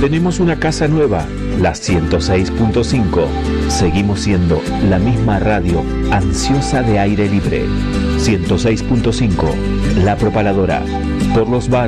Tenemos una casa nueva, la 106.5. Seguimos siendo la misma radio ansiosa de aire libre. 106.5, La Propaladora. Por los barrios.